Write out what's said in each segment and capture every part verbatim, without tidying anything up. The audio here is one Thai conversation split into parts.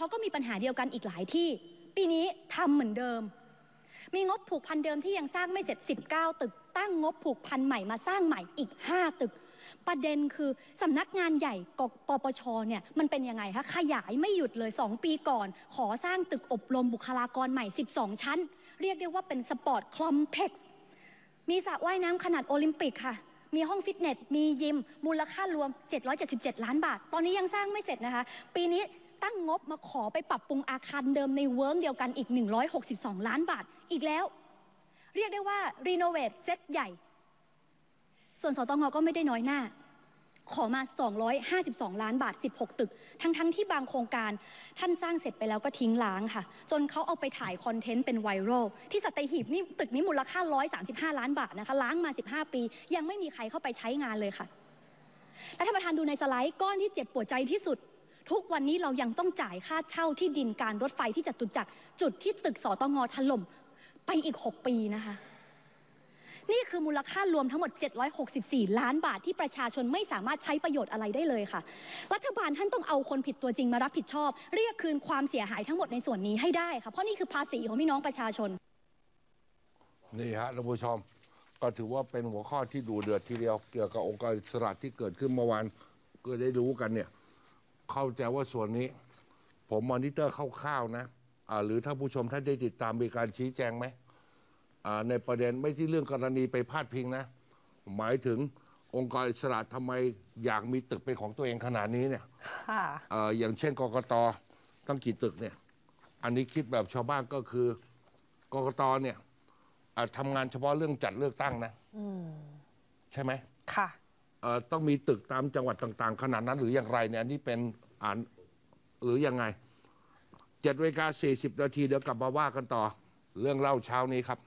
ก็มีปัญหาเดียวกันอีกหลายที่ปีนี้ทำเหมือนเดิมมีงบผูกพันเดิมที่ยังสร้างไม่เสร็จสิบเก้าตึกตั้งงบผูกพันใหม่มาสร้างใหม่อีกห้าตึกประเด็นคือสำนักงานใหญ่กปปชเนี่ยมันเป็นยังไงคะขยายไม่หยุดเลยสองปีก่อนขอสร้างตึกอบรมบุคลากรใหม่สิบสองชั้นเรียกได้ว่าเป็นสปอร์ตคอมเพล็กซ์มีสระว่ายน้ำขนาดโอลิมปิกค่ะมีห้องฟิตเนสมียิมมูลค่ารวมเจ็ดร้อยเจ็ดสิบเจ็ดล้านบาทตอนนี้ยังสร้างไม่เสร็จนะคะปีนี้ตั้งงบมาขอไปปรับปรุงอาคารเดิมในเวิร์กเดียวกันอีกหนึ่งร้อยหกสิบสองล้านบาทอีกแล้วเรียกได้ว่ารีโนเวทเซตใหญ่ส่วนสตง.ก็ไม่ได้น้อยหน้าขอมาสองร้อยห้าสิบสองล้านบาทสิบหกตึกทั้งๆ ท, ที่บางโครงการท่านสร้างเสร็จไปแล้วก็ทิ้งล้างค่ะจนเขาเอาไปถ่ายคอนเทนต์เป็นไวรัลที่สัตหีบนี่ตึกนี้มูลค่าหนึ่งร้อยสามสิบห้าล้านบาทนะคะล้างมาสิบห้าปียังไม่มีใครเข้าไปใช้งานเลยค่ะและท่านประธานดูในสไลด์ก้อนที่เจ็บปวดใจที่สุดทุกวันนี้เรายังต้องจ่ายค่าเช่าที่ดินการรถไฟที่จตุจักรจุดที่ตึกสตง.ถล่มไปอีกหกปีนะคะนี่คือมูลค่ารวมทั้งหมดเจ็ดร้อยหกสิบสี่ล้านบาทที่ประชาชนไม่สามารถใช้ประโยชน์อะไรได้เลยค่ะรัฐบาลท่านต้องเอาคนผิดตัวจริงมารับผิดชอบเรียกคืนความเสียหายทั้งหมดในส่วนนี้ให้ได้ค่ะเพราะนี่คือภาษีของพี่น้องประชาชนนี่ฮะท่านผู้ชมก็ถือว่าเป็นหัวข้อที่ดูเดือดทีเดียวเกี่ยวกับองค์การอิสระที่เกิดขึ้นเมื่อวานก็ได้รู้กันเนี่ยเข้าใจว่าส่วนนี้ผมมอนิเตอร์คร่าวๆนะอ่าหรือถ้าผู้ชมท่านได้ติดตามมีการชี้แจงไหมในประเด็นไม่ที่เรื่องกรณีไปพาดพิงนะหมายถึงองค์กรอิสระทำไมอยากมีตึกเป็นของตัวเองขนาดนี้เนี่ยออย่างเช่นกกต.ตั้งกี่ตึกเนี่ยอันนี้คิดแบบชาวบ้านก็คือกกต.เนี่ยทำงานเฉพาะเรื่องจัดเลือกตั้งนะใช่ไหมค่ะต้องมีตึกตามจังหวัดต่างๆขนาดนั้นหรืออย่างไรเนี่ยอันนี้เป็นอ่านหรือยังไงเจ็ดนาฬิกาสี่สิบนาทีเดี๋ยวกลับมาว่ากันต่อเรื่องเล่าเช้านี้ครับ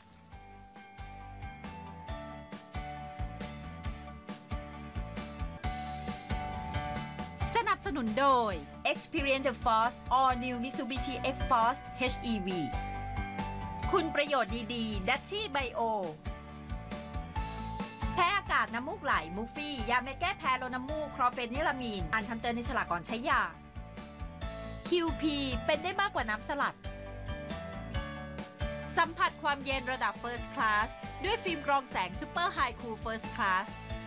สนับสนุนโดย Experience the Force All New Mitsubishi X-Force เอช อี วี คุณประโยชน์ดีๆดัชชี่ไบโอแพ้อากาศน้ำมูกไหลมูฟี่ยาเม็ดแก้แพ้ลดน้ำมูกคลอเฟนิลามีนอ่านคำเตือนในฉลากก่อนใช้ยา คิว พี เป็นได้มากกว่าน้ำสลัดสัมผัสความเย็นระดับ First Class ด้วยฟิล์มกรองแสง Super High Cool First Class